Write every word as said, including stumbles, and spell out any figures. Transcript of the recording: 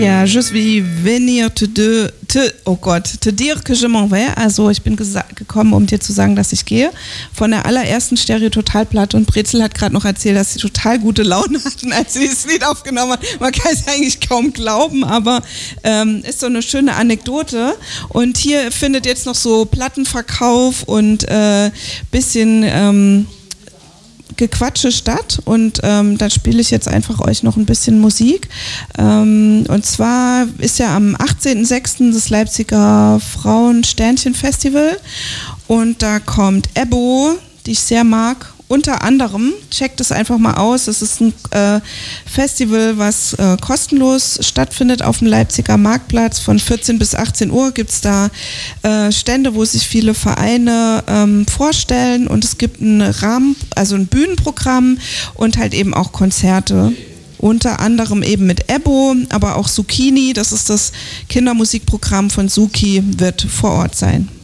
Ja, je suis venir te, de, te, oh Gott, te dire que je m'en vais. Also ich bin gesa- gekommen, um dir zu sagen, dass ich gehe. Von der allerersten Stereo-Total-Platte, und Brezel hat gerade noch erzählt, dass sie total gute Laune hatten, als sie das Lied aufgenommen hat. Man kann es eigentlich kaum glauben, aber ähm, ist so eine schöne Anekdote. Und hier findet jetzt noch so Plattenverkauf und äh, bisschen ähm, Gequatsche statt, und ähm, da spiele ich jetzt einfach euch noch ein bisschen Musik. Ähm, und zwar ist ja am achtzehnten sechsten das Leipziger Frauen-Sternchen-Festival, und da kommt Ebbo, die ich sehr mag, unter anderem. Checkt es einfach mal aus. Es ist ein äh, Festival, was äh, kostenlos stattfindet auf dem Leipziger Marktplatz. Von vierzehn bis achtzehn Uhr gibt es da äh, Stände, wo sich viele Vereine ähm, vorstellen, und es gibt ein Rahmen, also ein Bühnenprogramm und halt eben auch Konzerte. Unter anderem eben mit Ebbo, aber auch Zucchini, das ist das Kindermusikprogramm von Suki, wird vor Ort sein.